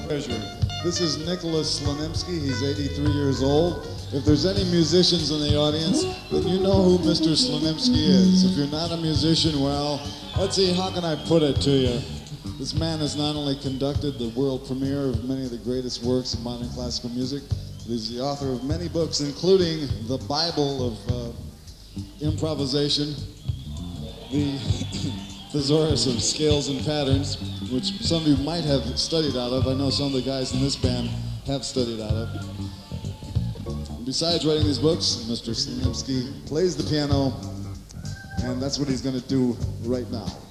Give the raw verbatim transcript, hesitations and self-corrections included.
Treasure. This is Nicholas Slonimsky. He's eighty-three years old. If there's any musicians in the audience, then you know who Mister Slonimsky is. If you're not a musician, well, let's see, how can I put it to you? This man has not only conducted the world premiere of many of the greatest works of modern classical music, but he's the author of many books, including the Bible of uh, improvisation, the Thesaurus of Scales and Patterns, which some of you might have studied out of. I know some of the guys in this band have studied out of. Besides writing these books, Mister Slonimsky plays the piano, and that's what he's going to do right now.